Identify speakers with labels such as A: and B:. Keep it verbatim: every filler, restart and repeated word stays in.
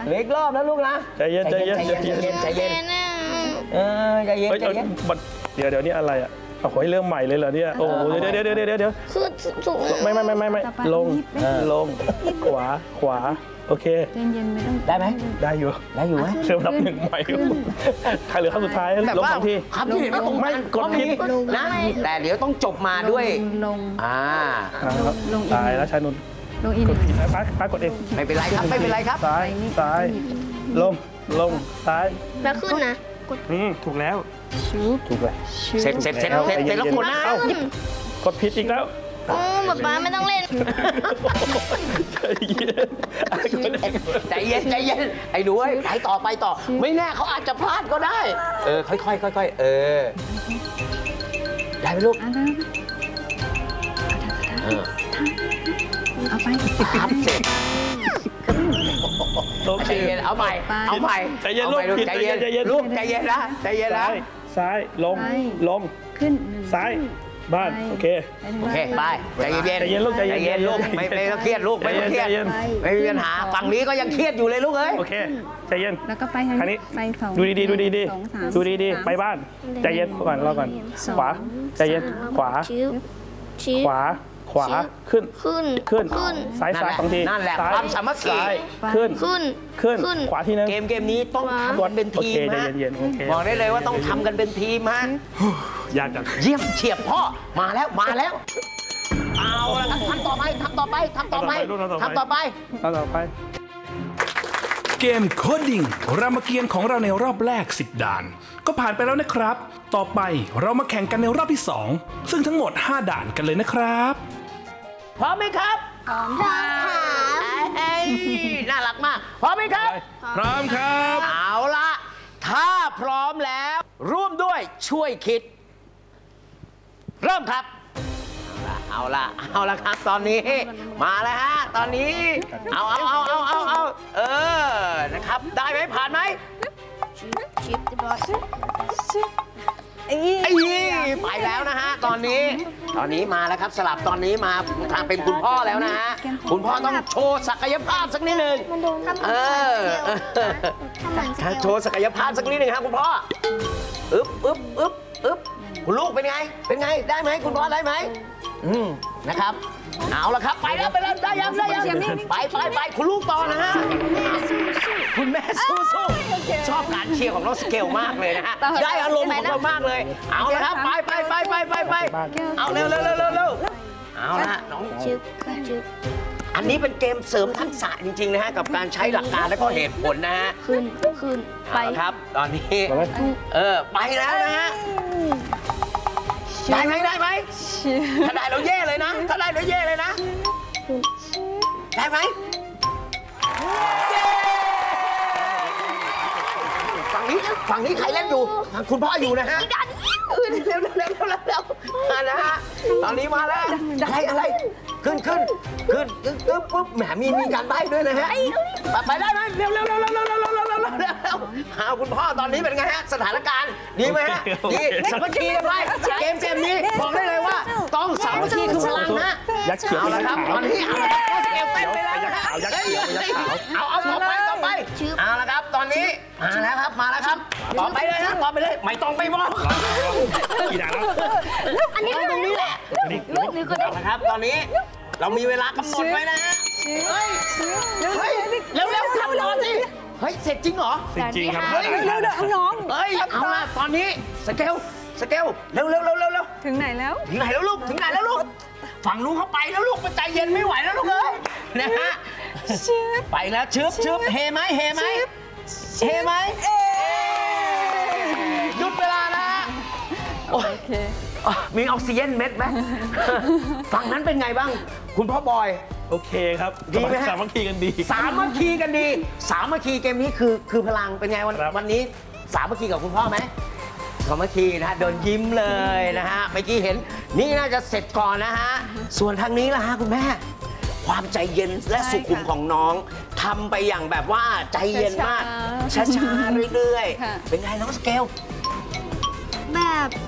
A: เล็กรอบนะลูกนะ
B: ใจเย็นใจเย็นใจเย็น
A: ใจเย็นเออใจเย็นใจเย็น
B: เดี๋ยวเดี๋ยวนี้อะไรอ่ะเอาขอให้เริ่มใหม่เลยเหรอเนี่ยโอ้โหเดี๋ยวเดี๋ยวเดี๋ยวเดี๋ยวเดี๋ยว
C: คือสูง
B: ไม่ไม่ไม่ไม่ไม่ลงลงขวาขวาโอเค
D: เย็นๆไม่ต้อง
A: ได้ไหม
B: ได้อยู่
A: ได้อยู่ไหม
B: เริ่มนับหนึ่งใหม่ใครเหลือครั้งสุดท้ายลงสองที
A: ครับที่เห็นว่าตรงนั้นกดผิดนะแต่เดี๋ยวต้องจบมาด้วย
D: ลง
A: อ่า
D: ลง
B: ตายแล้วชายนุ่น
D: ลงอิน
B: กดผิดนะป้าป้ากดเอง
A: ไม่เป็นไรครับไม่เป็นไรครับ
B: ซ้ายซ้ายลงลงซ้าย
C: แล้วขึ้นนะ
B: อืมถูกแล้วถูกแล้ว
A: เสร็จเสร็จเสร็จเสร็จเสร็จแล้วกดนะ
B: กดผิดอีกแล้ว
C: โอ้ป๊าป๊าไม่ต้องเล่น
A: ใจเย็นใจเย็นไอ้หนูไปต่อไปต่อไม่แน่เขาอาจจะพลาดก็ได้เออค่อยๆค่อยๆเออได้ไหมลูก
D: เอาไป
A: ครับเสร็จใจเย็นเอาใหม่เอาใหม่
B: ใจเย็นลูก
A: ใจเย็นลูกใจเย็นนะใจเย็นนะ
B: ซ้ายลงลง
D: ขึ้น
B: ซ้ายบ้านโอเค
A: โอเคไปใจเย็น
B: ใจเย็นลูกใจเย็น
A: ลูกไม่ไม่ต้องเครียดลูกไม่ต้องเครียดไม่มีปัญหาฝั่งนี้ก็ยังเครียดอยู่เลยลูกเอ้ย
B: โอเคใจเย็น
D: แล้วก็ไปทางนี้ไปสอง
B: ดูดีๆดูดีๆดูดีๆไปบ้านใจเย็นก่อนรอก่อนขวาใจเย็นขวาขวาขวาขึ้น
C: ขึ้น
B: ขึ้นซ้ายซ้ายสองที
A: นั่นแหละความสามัคคี
B: ขึ้น
C: ขึ้น
B: ขึ้นขวาทีนึง
A: เกมเกมนี้ต้องทำกันเป็นทีมนะบอกได้เลยว่าต้องทำกันเป็นทีมฮะ
B: ยากจัง
A: เยี่ยมเฉียบพ่อมาแล้วมาแล้วเอาละครับทำต่อไปทำต่อไปทำต่อไปทำต่อไป
B: ทำต่อไป
E: เกมโคดดิ้งรามเกียรติ์ของเราในรอบแรกสิบด่านก็ผ่านไปแล้วนะครับต่อไปเรามาแข่งกันในรอบที่สองซึ่งทั้งหมดห้าด่านกันเลยนะครับ
A: พร้อมไหมครับ
C: พร้อมค่ะ
A: น่ารักมากพร้อมไหมครับ
B: พร้อมครับ
A: เอาละถ้าพร้อมแล้วร่วมด้วยช่วยคิดเริ่มครับเอาละเอาละครับตอนนี้มาแล้วฮะตอนนี้เอาเอาเอาเอาเอาเอาเออนะครับได้ไหมผ่านไหม
C: ชิปเรียบร้อย
A: ไอ้ไปแล้วนะฮะตอนนี้ตอนนี้มาแล้วครับสลับตอนนี้มาทางเป็นคุณพ่อแล้วนะฮะคุณพ่อต้องโชว์ศักยภาพสักนิดหนึ่งเออโชว์ศักยภาพสักนิดหนึ่งครับคุณพ่ออึ๊บอึ๊บอึ๊บอึ๊บคุณลูกเป็นไงเป็นไงได้ไหมคุณพ่อได้ไหมอืมนะครับเอาละครับไปแล้วไปแล้วได้ยังได้ยังไปไปไปคุณลูกต่อนะฮะคุณแม่สู้สู้ชอบการเชียร์ของน้องสเกลมากเลยนะฮะได้อารมณ์ของเรามากเลยเอาละครับไปไปไปไปไปไปเอาเร็วเร็วเร็วเร็วเร็วเอาละน้อง
C: จึ๊บจึ๊บ
A: อันนี้เป็นเกมเสริมทักษะจริงๆนะฮะกับการใช้หลักการและก็เหตุผลนะฮะ
C: ขึ้นขึ้น
A: ไปครับตอนนี้เออไปแล้วนะฮะได้ไหมได้ไหมถ้าได้เราเย่เลยนะถ้าได้เราเย่เลยนะได้ไหมฝั่งนี้ฝั่งนี้ใครเล่นอยู่คุณพ่ออยู่นะฮะเร็วเร็วเร็วเร็วเร็วมานะฮะตอนนี้มาแล้วอะไรอะไรขึ้นขึ้นขึ้นปึ๊บปึ๊บแหมมีมีการใบ้ด้วยนะฮะไปได้ไหมเร็วเร็วเร็วเร็วเร็วเร็วเร็วเร็วเร็วเร็วเอาคุณพ่อตอนนี้เป็นไงฮะสถานการณ์ดีไหมฮะดีสามัคคีกันไว้เกมเกมนี้บอกได้เลยว่าต้องสามัคคีคือพลังนะเอาละครับตอนนี้เอาละครับสเกลเต้นไปแล้วนะฮะเอาเอาต่อไปต่อไปเอาละครับตอนนี้มาแล้วครับมาแล้วครับต่อไปเลยนะต่อไปเลยไม่ต้องไปบอก
B: กี่ด่านแล้ว
C: อันนี้ตรงนี้แหละ
A: ลูกนี่ก็ได้นะครับตอนนี้เรามีเวลากำหนดไว้นะฮะเฮ้ยเฮ้ยเร็วเร็วทำรอสิเฮ้ยเสร็จจริงเหรอ
B: จริงครับ
A: เฮ้ยเร็วเร็วน้องเฮ้ยเอาละตอนนี้สเกลสเกลเร็วเร็วเร็วเร็วเร็ว
D: ถึงไหนแล้ว
A: ถึงไหนแล้วลูกถึงไหนแล้วลูกฝั่งลูกเข้าไปแล้วลูกใจเย็นไม่ไหวแล้วลูกเอ้ยนะฮะไปแล้วชึบชึบเฮไหมเฮไหมเฮไหมหยุดเวลานะโอเคมีออกซิเจนเม็ดไหมฝั่งนั้นเป็นไงบ้างคุณพ่อบอย
B: โอเคครับ
A: ดีไหมฮะ
B: สามัคคีกันดี
A: สามัคคีกันดีสามัคคีเกมนี้คือคือพลังเป็นไงวันวันนี้สามัคคีกับคุณพ่อไหมสามัคคีนะฮะเดินยิ้มเลยนะฮะเมื่อกี้เห็นนี่น่าจะเสร็จก่อนนะฮะส่วนทางนี้ล่ะฮะคุณแม่ความใจเย็นและสุขุมของน้องทำไปอย่างแบบว่าใจเย็นมากช้าๆเรื่อยๆเป็นไงน้องสเกล
C: แบบ